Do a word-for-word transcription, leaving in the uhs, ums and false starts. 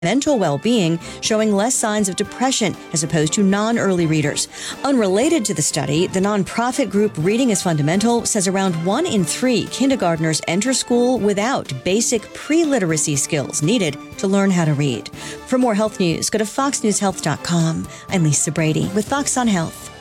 mental well-being, showing less signs of depression as opposed to non-early readers. Unrelated to the study, the nonprofit group Reading is Fundamental says around one in three kindergartners enter school without basic pre-literacy skills needed to learn how to read. For more health news, go to fox news health dot com. I'm Lisa Brady with Fox on Health.